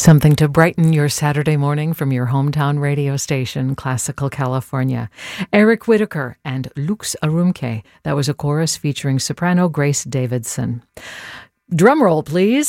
Something to brighten your Saturday morning from your hometown radio station, Classical California. Eric Whitaker and Lux Arumke. That was a chorus featuring soprano Grace Davidson. Drum roll, please.